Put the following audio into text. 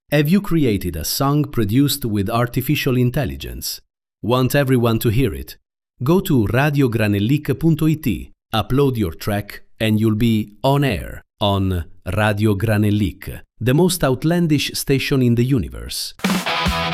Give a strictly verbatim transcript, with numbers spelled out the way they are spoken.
Have you created a song produced with artificial intelligence? Want everyone to hear it? Go to radio granellic punto it, upload your track, and you'll be on air on Radio Granellic, the most outlandish station in the universe.